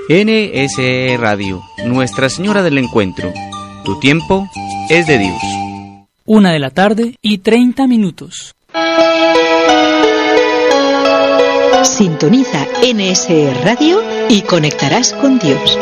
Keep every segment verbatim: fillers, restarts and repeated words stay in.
N S E Radio, Nuestra Señora del Encuentro. Tu tiempo es de Dios. Una de la tarde y treinta minutos. Sintoniza N S E Radio y conectarás con Dios.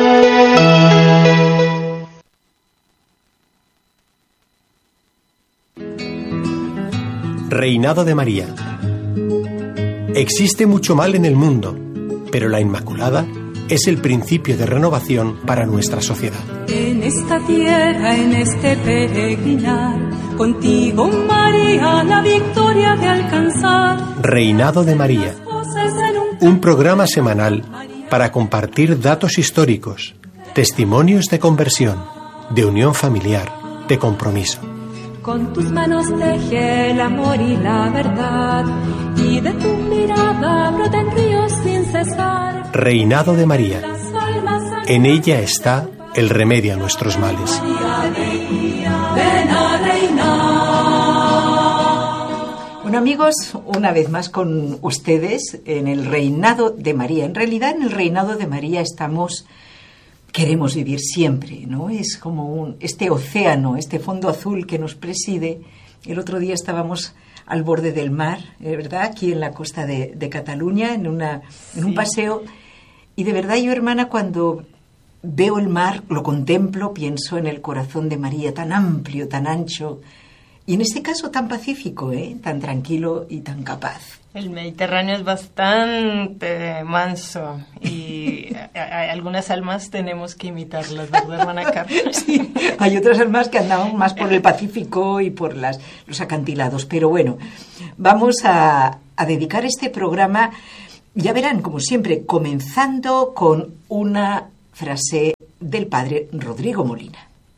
Reinado de María. Existe mucho mal en el mundo, pero la Inmaculada es el principio de renovación para nuestra sociedad. En esta tierra, en este peregrinar, contigo, María, la victoria de alcanzar. Reinado de María. Un programa semanal para compartir datos históricos, testimonios de conversión, de unión familiar, de compromiso. Con tus manos teje el amor y la verdad, y de tu mirada brotan ríos sin cesar. Reinado de María. En ella está el remedio a nuestros males. Bueno, amigos, una vez más con ustedes en el Reinado de María. En realidad, en el Reinado de María estamos... Queremos vivir siempre, ¿no? Es como un, este océano, este fondo azul que nos preside. El otro día estábamos al borde del mar, ¿verdad? Aquí en la costa de, de Cataluña, en, una, en un sí. paseo. Y de verdad yo, hermana, cuando veo el mar, lo contemplo, pienso en el corazón de María, tan amplio, tan ancho. Y en este caso tan pacífico, ¿eh? Tan tranquilo y tan capaz. El Mediterráneo es bastante manso y a, a, algunas almas tenemos que imitarlas, ¿verdad, hermana Carmen? Sí, hay otras almas que andamos más por el Pacífico y por las, los acantilados. Pero bueno, vamos a, a dedicar este programa, ya verán, como siempre, comenzando con una frase del padre Rodrigo Molina.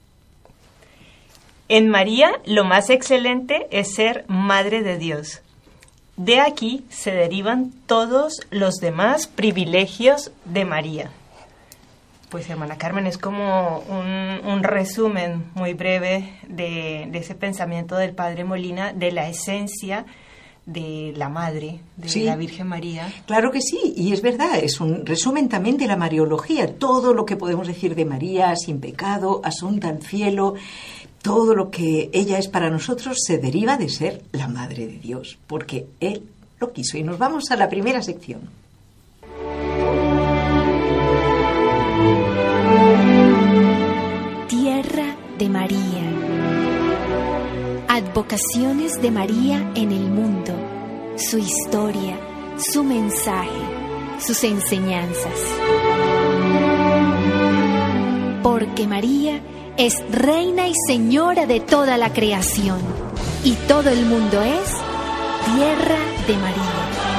En María lo más excelente es ser Madre de Dios. De aquí se derivan todos los demás privilegios de María. Pues, hermana Carmen, es como un, un resumen muy breve de, de ese pensamiento del padre Molina, de la esencia de la Madre, de sí, la Virgen María. Claro que sí, y es verdad, es un resumen también de la Mariología, todo lo que podemos decir de María, sin pecado, asunta al cielo. Todo lo que ella es para nosotros se deriva de ser la Madre de Dios, porque Él lo quiso. Y nos vamos a la primera sección. Tierra de María. Advocaciones de María en el mundo. Su historia, su mensaje, sus enseñanzas. Porque María es reina y señora de toda la creación, y todo el mundo es tierra de María.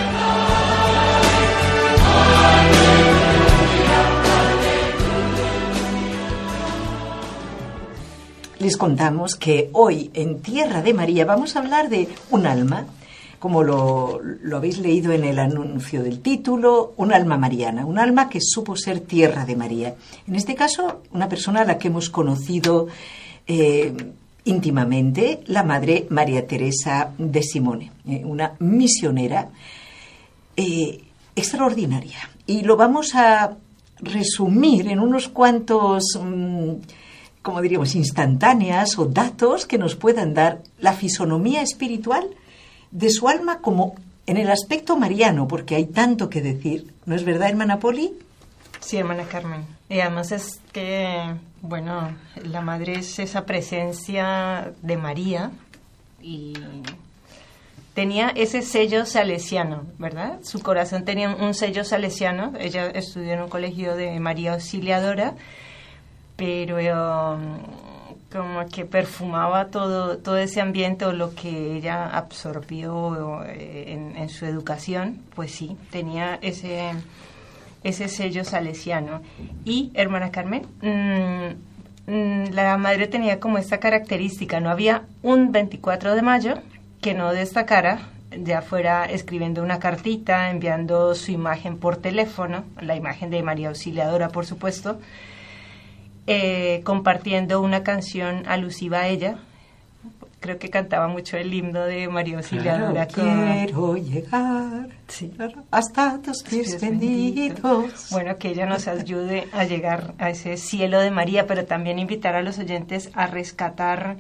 Les contamos que hoy en Tierra de María vamos a hablar de un alma, como lo, lo habéis leído en el anuncio del título, un alma mariana, un alma que supo ser Tierra de María. En este caso, una persona a la que hemos conocido eh, íntimamente, la Madre María Teresa de Simone, eh, una misionera eh, extraordinaria. Y lo vamos a resumir en unos cuantos, mmm, como diríamos, instantáneas o datos que nos puedan dar la fisonomía espiritual de su alma como en el aspecto mariano, porque hay tanto que decir. ¿No es verdad, hermana Poli? Sí, hermana Carmen. Y además es que, bueno, la Madre es esa presencia de María y tenía ese sello salesiano, ¿verdad? Su corazón tenía un sello salesiano. Ella estudió en un colegio de María Auxiliadora, pero um, como que perfumaba todo todo ese ambiente o lo que ella absorbió en, en su educación, pues sí, tenía ese ese sello salesiano. Y, hermana Carmen, mmm, mmm, la Madre tenía como esta característica, no había un veinticuatro de mayo que no destacara, ya fuera escribiendo una cartita, enviando su imagen por teléfono, la imagen de María Auxiliadora, por supuesto, Eh, compartiendo una canción alusiva a ella, creo que cantaba mucho el himno de María Auxiliadora. Claro, quiero llegar sí. hasta tus pies benditos. Bueno, que ella nos ayude a llegar a ese cielo de María, pero también invitar a los oyentes a rescatar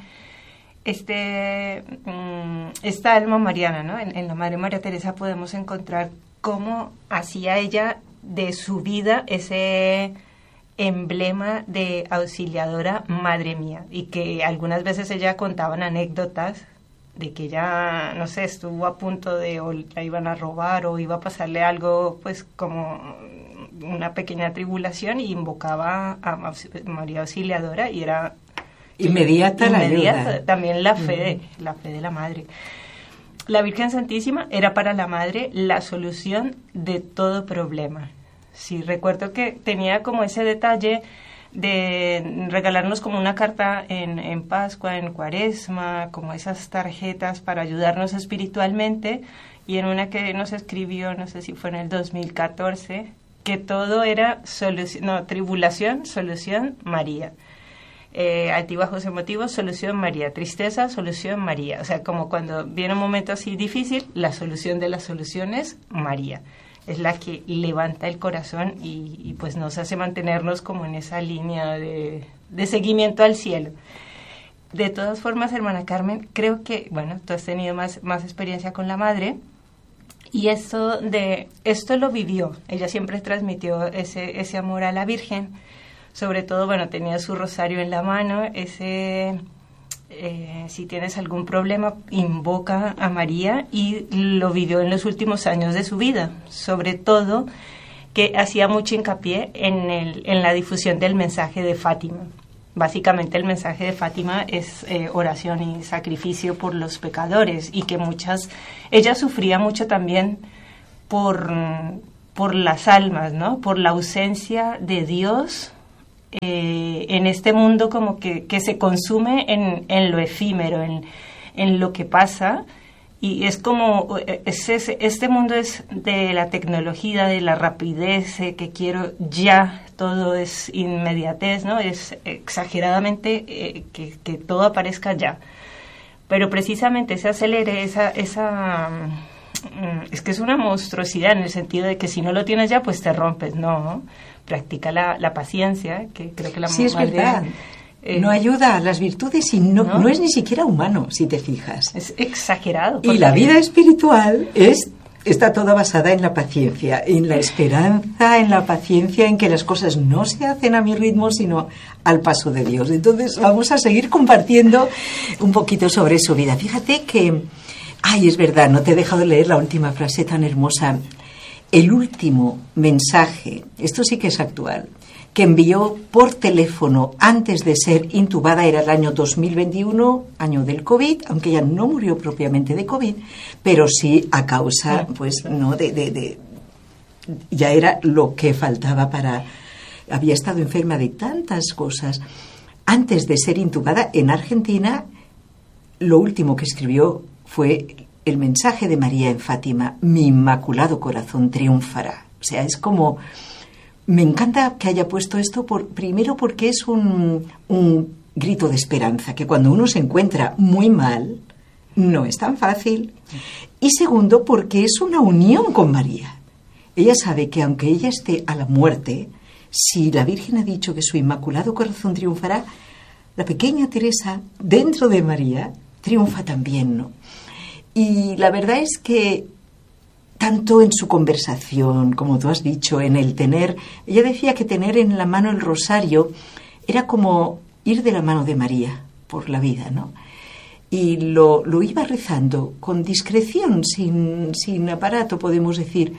este esta alma mariana, ¿no? En, en la Madre María Teresa podemos encontrar cómo hacía ella de su vida ese emblema de auxiliadora, madre mía, y que algunas veces ella contaban anécdotas de que ella, no sé, estuvo a punto de o la iban a robar o iba a pasarle algo, pues como una pequeña tribulación, y invocaba a María Auxiliadora y era inmediata, inmediata la ayuda. También la fe, uh-huh. la fe de la madre. La Virgen Santísima era para la madre la solución de todo problema. Sí, recuerdo que tenía como ese detalle de regalarnos como una carta en, en Pascua, en Cuaresma, como esas tarjetas para ayudarnos espiritualmente, y en una que nos escribió, no sé si fue en el dos mil catorce, que todo era solución, no, tribulación, solución, María. Eh, altibajos emotivos, solución María. Tristeza, solución María. O sea, como cuando viene un momento así difícil, la solución de las soluciones, María. Es la que levanta el corazón y, y pues nos hace mantenernos como en esa línea de, de seguimiento al cielo. De todas formas, hermana Carmen, creo que, bueno, tú has tenido más, más experiencia con la madre, y esto de esto lo vivió. Ella siempre transmitió ese, ese amor a la Virgen. Sobre todo, bueno, tenía su rosario en la mano, ese, eh, si tienes algún problema, invoca a María, y lo vivió en los últimos años de su vida. Sobre todo, que hacía mucho hincapié en, el, en la difusión del mensaje de Fátima. Básicamente el mensaje de Fátima es eh, oración y sacrificio por los pecadores, y que muchas, ella sufría mucho también por, por las almas, ¿no? Por la ausencia de Dios Eh, en este mundo como que, que se consume en, en lo efímero, en, en lo que pasa, y es como, es, es, este mundo es de la tecnología, de la rapidez, eh, que quiero ya, todo es inmediatez, ¿no? Es exageradamente eh, que, que todo aparezca ya. Pero precisamente ese acelere, esa... esa es que es una monstruosidad en el sentido de que si no lo tienes ya, pues te rompes, ¿no? Practica la, la paciencia, que creo que la sí, madre... es verdad. Eh, no ayuda a las virtudes y no, no, no es ni siquiera humano, si te fijas. Es exagerado. Y la vida espiritual es está toda basada en la paciencia, en la esperanza, en la paciencia, en que las cosas no se hacen a mi ritmo, sino al paso de Dios. Entonces vamos a seguir compartiendo un poquito sobre su vida. Fíjate que... Ay, es verdad, no te he dejado de leer la última frase tan hermosa. El último mensaje, esto sí que es actual, que envió por teléfono antes de ser intubada era el año dos mil veintiuno, año del COVID, aunque ella no murió propiamente de COVID, pero sí a causa, pues, no, de, de, de ya era lo que faltaba para... Había estado enferma de tantas cosas. Antes de ser intubada en Argentina, lo último que escribió fue el mensaje de María en Fátima: mi inmaculado corazón triunfará. O sea, es como... Me encanta que haya puesto esto, por, primero porque es un, un grito de esperanza, que cuando uno se encuentra muy mal, no es tan fácil. Y segundo, porque es una unión con María. Ella sabe que aunque ella esté a la muerte, si la Virgen ha dicho que su inmaculado corazón triunfará, la pequeña Teresa, dentro de María, triunfa también, ¿no? Y la verdad es que tanto en su conversación, como tú has dicho, en el tener... Ella decía que tener en la mano el rosario era como ir de la mano de María por la vida, ¿no? Y lo, lo iba rezando con discreción, sin, sin aparato, podemos decir.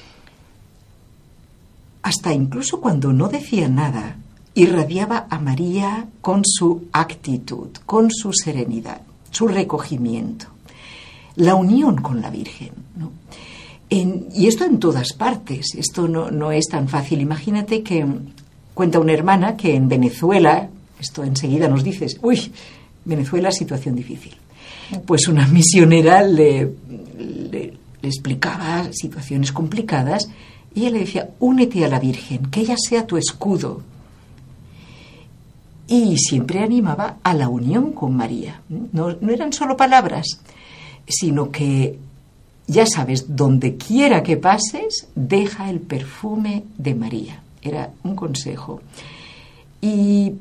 Hasta incluso cuando no decía nada, irradiaba a María con su actitud, con su serenidad, su recogimiento, la unión con la Virgen, ¿no? En, y esto en todas partes, esto no, no es tan fácil. Imagínate que cuenta una hermana que en Venezuela, esto enseguida nos dices, uy, Venezuela, situación difícil. Pues una misionera le, le, le explicaba situaciones complicadas y ella le decía, únete a la Virgen, que ella sea tu escudo. y siempre animaba a la unión con María. No, no eran solo palabras, sino que, ya sabes, donde quiera que pases, deja el perfume de María. Era un consejo. Y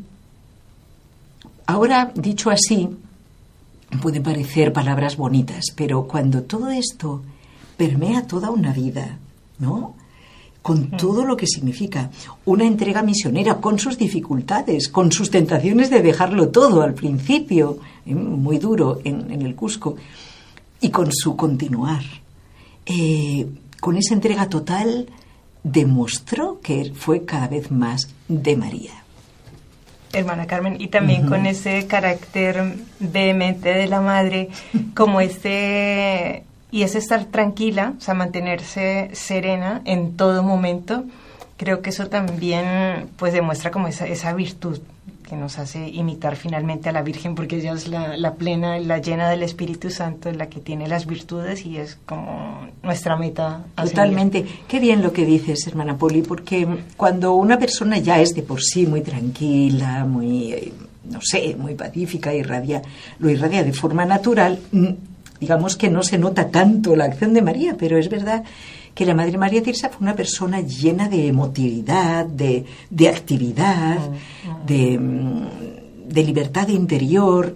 ahora, dicho así, pueden parecer palabras bonitas, pero cuando todo esto permea toda una vida, ¿no?, con todo lo que significa una entrega misionera, con sus dificultades, con sus tentaciones de dejarlo todo al principio, ¿eh?, muy duro en, en el Cusco, y con su continuar, eh, con esa entrega total, demostró que fue cada vez más de María. Hermana Carmen, y también uh-huh. con ese carácter vehemente de la madre, como ese... Y es estar tranquila, o sea, mantenerse serena en todo momento. Creo que eso también pues demuestra como esa, esa virtud que nos hace imitar finalmente a la Virgen, porque ella es la, la plena, la llena del Espíritu Santo, la que tiene las virtudes y es como nuestra meta a Totalmente. seguir. Qué bien lo que dices, hermana Poli, porque cuando una persona ya es de por sí muy tranquila, muy, no sé, muy pacífica, irradia, lo irradia de forma natural, digamos que no se nota tanto la acción de María, pero es verdad que la Madre María Teresa fue una persona llena de emotividad, de, de actividad, mm, mm. de, de libertad interior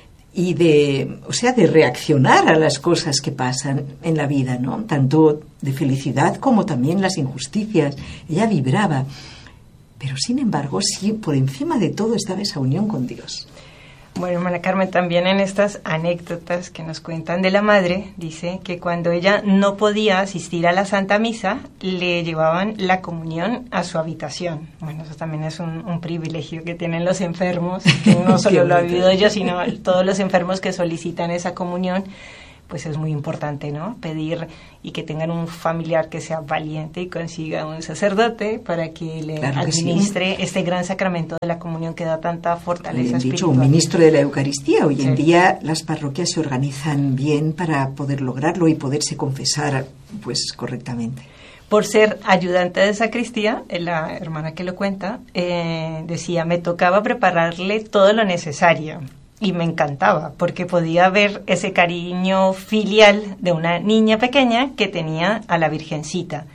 y de, o sea, de reaccionar a las cosas que pasan en la vida, ¿no? Tanto de felicidad como también las injusticias. Ella vibraba, pero sin embargo, sí, por encima de todo estaba esa unión con Dios. Bueno, hermana Carmen, también en estas anécdotas que nos cuentan de la madre, dice que cuando ella no podía asistir a la Santa Misa, le llevaban la comunión a su habitación. Bueno, eso también es un, un privilegio que tienen los enfermos, que no solo lo ha vivido yo, sino todos los enfermos que solicitan esa comunión. Pues es muy importante, ¿no? Pedir y que tengan un familiar que sea valiente y consiga un sacerdote para que le claro que administre sí. este gran sacramento de la comunión que da tanta fortaleza espiritual. Dicho, un ministro de la Eucaristía. Hoy sí. en día las parroquias se organizan bien para poder lograrlo y poderse confesar pues correctamente. Por ser ayudante de sacristía, la hermana que lo cuenta, eh, decía, me tocaba prepararle todo lo necesario. Y me encantaba, porque podía ver ese cariño filial de una niña pequeña que tenía a la Virgencita.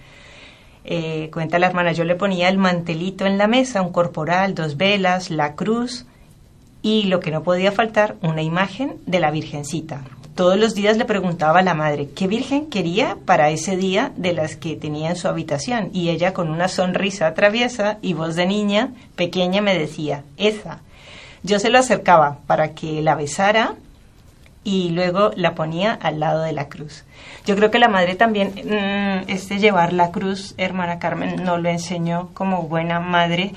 Eh, cuenta la hermana, yo le ponía el mantelito en la mesa, un corporal, dos velas, la cruz, y lo que no podía faltar, una imagen de la Virgencita. Todos los días le preguntaba a la madre, ¿qué virgen quería para ese día de las que tenía en su habitación? Y ella, con una sonrisa traviesa y voz de niña pequeña, me decía, esa. Yo se lo acercaba para que la besara y luego la ponía al lado de la cruz. Yo creo que la madre también, mmm, este llevar la cruz, hermana Carmen, nos lo enseñó como buena madre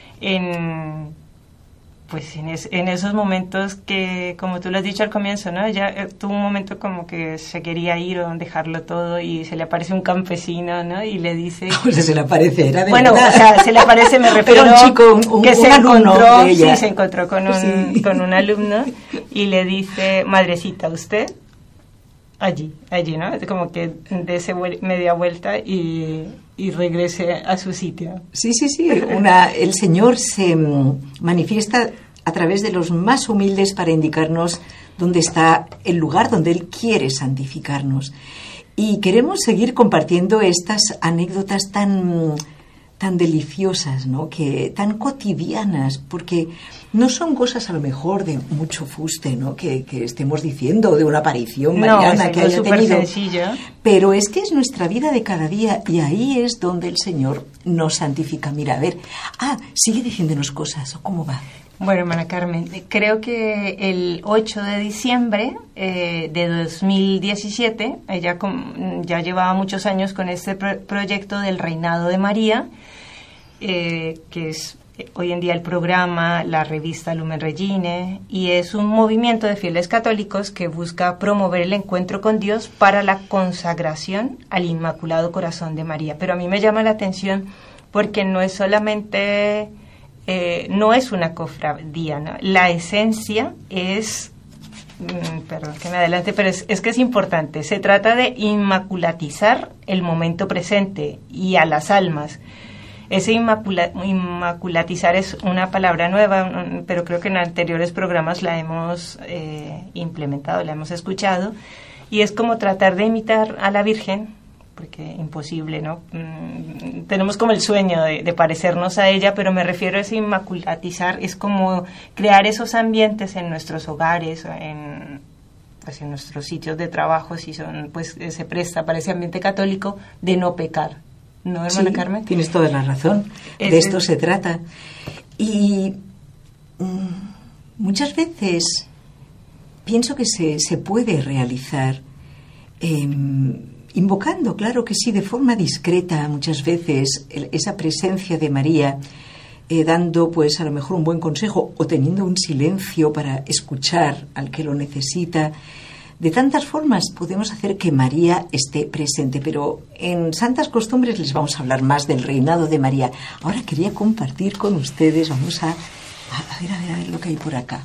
en, pues en, es, en esos momentos que, como tú lo has dicho al comienzo, ¿no? Ella eh, tuvo un momento como que se quería ir o dejarlo todo y se le aparece un campesino, ¿no? Y le dice... O sea, se le aparece, era de Bueno, verdad. o sea, se le aparece, me refiero Pero un chico, un, un, que un se alumno encontró, de ella. sí, se encontró con un, sí. con un alumno y le dice, madrecita, ¿usted? Allí, allí, ¿no? Como que dése media vuelta y, y regrese a su sitio. Sí, sí, sí. Una, el Señor se manifiesta a través de los más humildes para indicarnos dónde está el lugar donde Él quiere santificarnos. Y queremos seguir compartiendo estas anécdotas tan, tan deliciosas, ¿no? Que, tan cotidianas, porque no son cosas a lo mejor de mucho fuste, ¿no? Que, que estemos diciendo de una aparición mariana no, que haya tenido. Sencillo. Pero es que es nuestra vida de cada día y ahí es donde el Señor nos santifica. Mira, a ver, ah, sigue diciéndonos cosas, ¿o cómo va? Bueno, hermana Carmen, creo que el ocho de diciembre eh, de dos mil diecisiete, ella con, ya llevaba muchos años con este pro- proyecto del Reinado de María, eh, que es hoy en día el programa, la revista Lumen Regine, y es un movimiento de fieles católicos que busca promover el encuentro con Dios para la consagración al Inmaculado Corazón de María. Pero a mí me llama la atención porque no es solamente... Eh, no es una cofradía, ¿no? La esencia es, mmm, perdón que me adelante, pero es, es que es importante, se trata de inmaculatizar el momento presente y a las almas. ese inmacula, inmaculatizar es una palabra nueva, pero creo que en anteriores programas la hemos eh, implementado, la hemos escuchado, y es como tratar de imitar a la Virgen, porque imposible, ¿no? Mm, tenemos como el sueño de, de parecernos a ella, pero me refiero a ese inmaculatizar, es como crear esos ambientes en nuestros hogares, en, pues en nuestros sitios de trabajo, si son, pues se presta para ese ambiente católico, de no pecar, ¿no, hermana Sí, Carmen? tienes toda la razón, Es- de esto se trata. Y mm, muchas veces pienso que se, se puede realizar eh, invocando, claro que sí, de forma discreta muchas veces el- esa presencia de María, eh, dando pues a lo mejor un buen consejo o teniendo un silencio para escuchar al que lo necesita. De tantas formas podemos hacer que María esté presente, pero en Santas Costumbres les vamos a hablar más del reinado de María. Ahora quería compartir con ustedes, vamos a, a, a ver, a ver, a ver lo que hay por acá.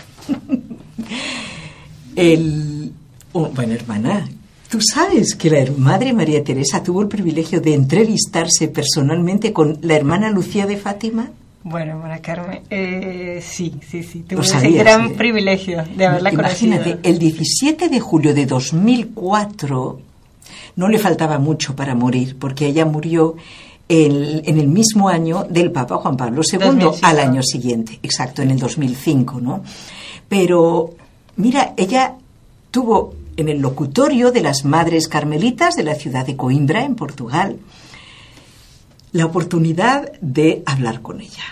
El, oh, bueno, hermana, tú sabes que la Madre María Teresa tuvo el privilegio de entrevistarse personalmente con la hermana Lucía de Fátima. Bueno, hermana Carmen, eh, sí, sí, sí, tuve Lo ese sabías, gran ¿eh? privilegio de haberla Imagínate, conocido. el diecisiete de julio de dos mil cuatro no le faltaba mucho para morir, porque ella murió el- en el mismo año del Papa Juan Pablo segundo, dos mil cinco. al año siguiente, exacto, en el dos mil cinco, ¿no? Pero, mira, ella tuvo en el locutorio de las Madres Carmelitas de la ciudad de Coimbra, en Portugal, la oportunidad de hablar con ella.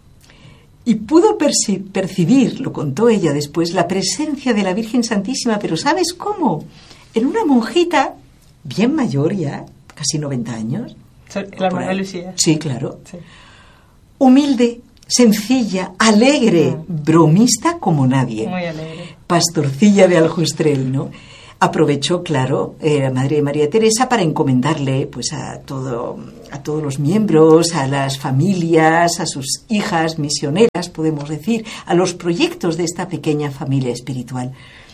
Y pudo perci- percibir, lo contó ella después, la presencia de la Virgen Santísima, pero ¿sabes cómo? En una monjita bien mayor ya, casi noventa años. So- La por hermana ahí. Lucía. Sí, claro. Sí. Humilde, sencilla, alegre, bromista como nadie. Muy alegre. Pastorcilla de Aljustrel, ¿no? Aprovechó, claro, eh, la Madre María Teresa para encomendarle pues a todo, a todos los miembros, a las familias, a sus hijas misioneras, podemos decir, a los proyectos de esta pequeña familia espiritual.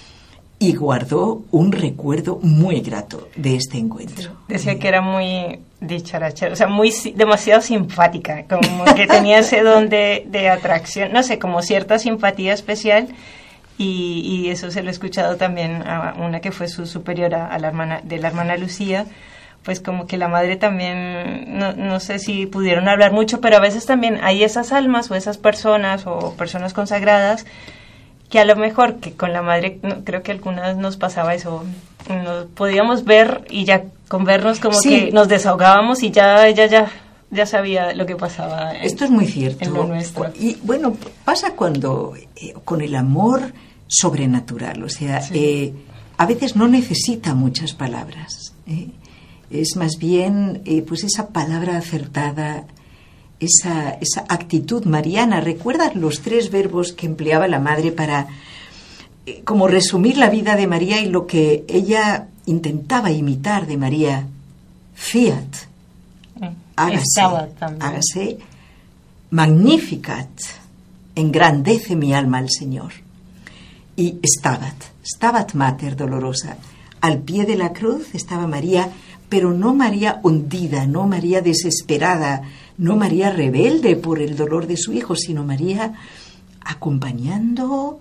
Y guardó un recuerdo muy grato de este encuentro. Decía que era muy dicharachera, o sea, muy si- demasiado simpática, como que tenía ese don de, de atracción, no sé, como cierta simpatía especial, y, y eso se lo he escuchado también a una que fue su superiora, a la hermana, de la hermana Lucía, pues como que la madre también, no, no sé si pudieron hablar mucho, pero a veces también hay esas almas o esas personas o personas consagradas que a lo mejor que con la madre, no, creo que algunas nos pasaba eso, nos podíamos ver y ya con vernos como Sí. que nos desahogábamos y ya ella ya, ya sabía lo que pasaba. en- Esto es muy cierto. en lo nuestro. Y bueno, pasa cuando eh, con el amor sobrenatural, o sea, Sí. eh, a veces no necesita muchas palabras. ¿eh? Es más bien eh, pues esa palabra acertada, esa, esa actitud mariana. ¿Recuerdas los tres verbos que empleaba la madre para eh, como resumir la vida de María y lo que ella intentaba imitar de María? Fiat, hágase, Estaba también. hágase, magnificat, engrandece mi alma al Señor. Y Stabat, Stabat Mater dolorosa. Al pie de la cruz estaba María, pero no María hundida, no María desesperada, no María rebelde por el dolor de su hijo, sino María acompañando,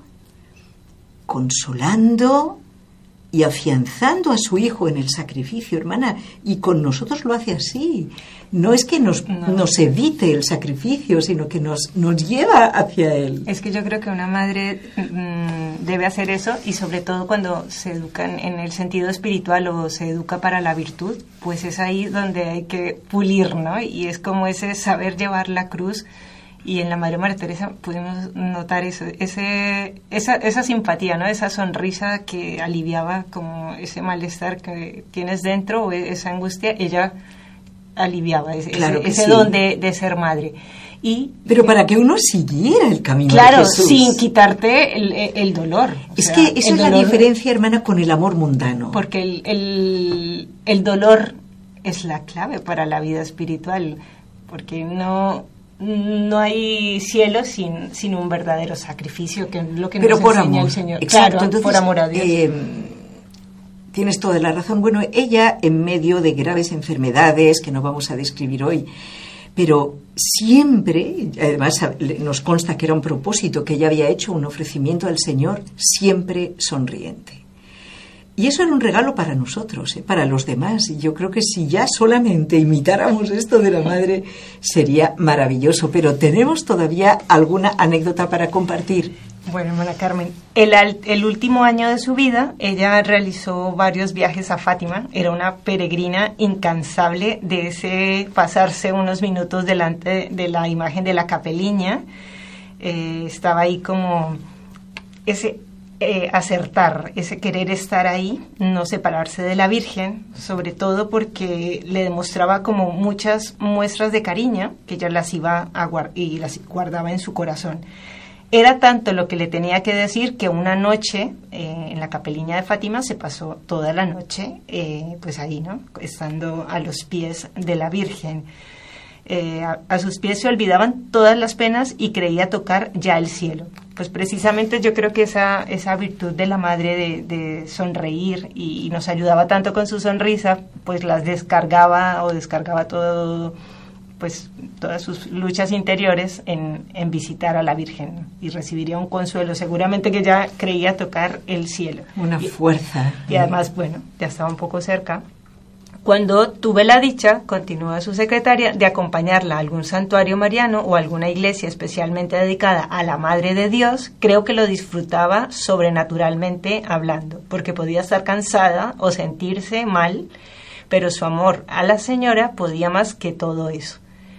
consolando y afianzando a su hijo en el sacrificio, hermana. Y con nosotros lo hace así. No es que nos, No. nos evite el sacrificio, sino que nos, nos lleva hacia él. Es que yo creo que una madre mm, debe hacer eso, y sobre todo cuando se educan en el sentido espiritual o se educa para la virtud, pues es ahí donde hay que pulir, ¿no? Y es como ese saber llevar la cruz. Y en la Madre María Teresa pudimos notar eso, ese, esa, esa simpatía, ¿no? Esa sonrisa que aliviaba como ese malestar que tienes dentro o esa angustia, ella aliviaba ese, Claro ese, que ese sí. don de, de ser madre. Y Pero para que uno siguiera el camino claro, de Jesús. sin quitarte el, el dolor. O Es sea, que esa el es la dolor, diferencia, hermana, con el amor mundano. porque el, el, el dolor es la clave para la vida espiritual, porque no, no hay cielo sin, sin un verdadero sacrificio, que es lo que Pero nos por enseña amor. el Señor. Exacto, Claro, entonces, por amor a Dios. eh, tienes toda la razón. Bueno, ella, en medio de graves enfermedades que no vamos a describir hoy, pero siempre, además nos consta que era un propósito, que ella había hecho un ofrecimiento al Señor, siempre sonriente. Y eso era un regalo para nosotros, ¿eh? Para los demás. Y yo creo que si ya solamente imitáramos esto de la madre, sería maravilloso. Pero tenemos todavía alguna anécdota para compartir. Bueno, hermana Carmen, el, el último año de su vida, ella realizó varios viajes a Fátima. Era una peregrina incansable de ese pasarse unos minutos delante de la imagen de la capeliña. Eh, estaba ahí como ese eh, acertar, ese querer estar ahí, no separarse de la Virgen, sobre todo porque le demostraba como muchas muestras de cariño que ella las iba a guardar y las guardaba en su corazón. Era tanto lo que le tenía que decir que una noche eh, en la capeliña de Fátima se pasó toda la noche eh, pues ahí, ¿no? Estando a los pies de la Virgen. Eh, a, a sus pies se olvidaban todas las penas y creía tocar ya el cielo. Pues precisamente yo creo que esa, esa virtud de la madre de, de sonreír y, y nos ayudaba tanto con su sonrisa, pues las descargaba o descargaba todo, pues todas sus luchas interiores en, en visitar a la Virgen y recibiría un consuelo, seguramente que ya creía tocar el cielo. Una y, fuerza. Y además, bueno, ya estaba un poco cerca. Cuando tuve la dicha, continúa su secretaria, de acompañarla a algún santuario mariano o alguna iglesia especialmente dedicada a la Madre de Dios, creo que lo disfrutaba sobrenaturalmente hablando, porque podía estar cansada o sentirse mal, pero su amor a la señora podía más que todo eso.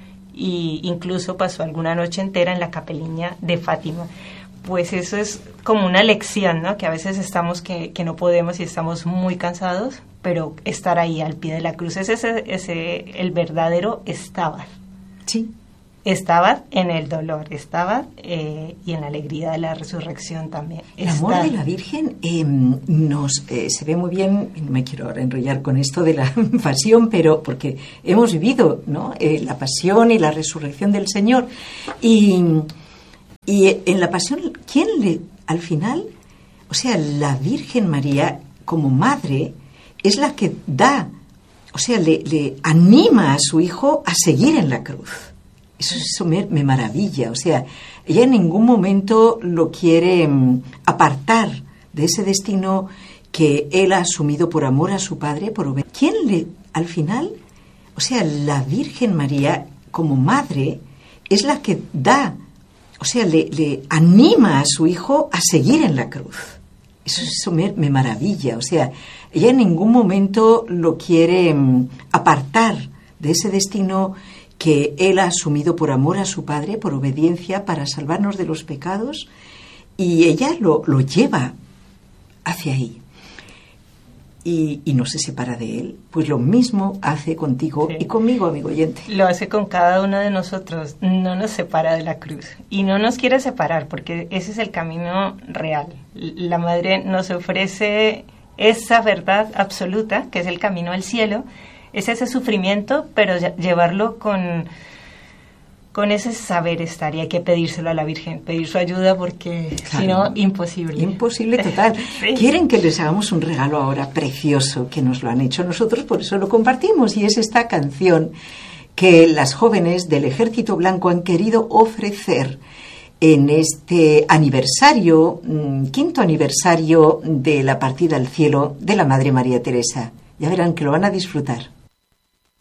Y incluso pasó alguna noche entera en la capeliña de Fátima. Pues eso es como una lección, ¿no? Que a veces estamos que, que no podemos y estamos muy cansados, pero estar ahí al pie de la cruz es ese, ese el verdadero Stabat. Sí. Stabat en el dolor, Stabat eh, y en la alegría de la resurrección también. El amor Stabat. de la Virgen eh, nos eh, se ve muy bien, no me quiero ahora enrollar con esto de la pasión, pero porque hemos vivido, ¿no? Eh, la pasión y la resurrección del Señor. Y, y en la pasión, ¿quién le, al final, o sea, la Virgen María como madre es la que da, o sea, le, le anima a su hijo a seguir en la cruz? Eso, eso me, me maravilla, o sea, ella en ningún momento lo quiere um, apartar de ese destino que él ha asumido por amor a su padre, por obedecer. ¿Quién le, al final, o sea, la Virgen María como madre es la que da, o sea, le, le anima a su hijo a seguir en la cruz? Eso, eso me, me maravilla, o sea, ella en ningún momento lo quiere um, apartar de ese destino que él ha asumido por amor a su padre, por obediencia, para salvarnos de los pecados, y ella lo, lo lleva hacia ahí. Y, y no se separa de él. Pues lo mismo hace contigo sí. y conmigo, amigo oyente. Lo hace con cada uno de nosotros. No nos separa de la cruz. Y no nos quiere separar, porque ese es el camino real. La Madre nos ofrece esa verdad absoluta, que es el camino al cielo. Es ese sufrimiento, pero llevarlo con, con ese saber estar. Y hay que pedírselo a la Virgen, pedir su ayuda, porque claro, si no, imposible. Imposible total. Sí. Quieren que les hagamos un regalo ahora precioso, que nos lo han hecho nosotros, por eso lo compartimos. Y es esta canción que las jóvenes del Ejército Blanco han querido ofrecer en este aniversario, quinto aniversario de la partida al cielo de la Madre María Teresa. Ya verán que lo van a disfrutar.